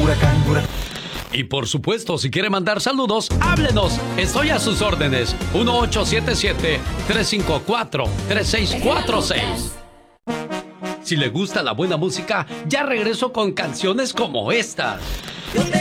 Y por supuesto, si quiere mandar saludos, háblenos. Estoy a sus órdenes. 1877-354-3646. Si le gusta la buena música, ya regreso con canciones como estas. Yo te